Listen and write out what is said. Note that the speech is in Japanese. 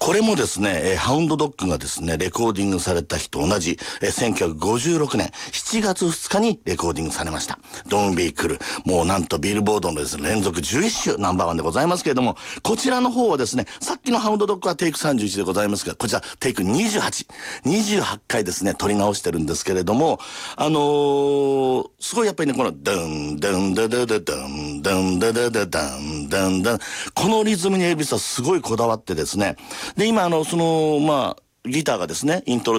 これもですね、ハウンドドッグがですね、レコーディングされた日と同じ、1956年7月2日にレコーディングされました。Don't Be Cool。もうなんとビルボードのですね、連続11週ナンバーワンでございますけれども、こちらの方はですね、さっきのハウンドドッグはテイク31でございますが、こちらテイク28。28回ですね、撮り直してるんですけれども、すごいやっぱりね、この、ドン、ドン、ドドドドン、ドン、ドドドドン、ドン、ドン、このリズムにエルビスはすごいこだわってですね、で、今ギターがですね、イントロ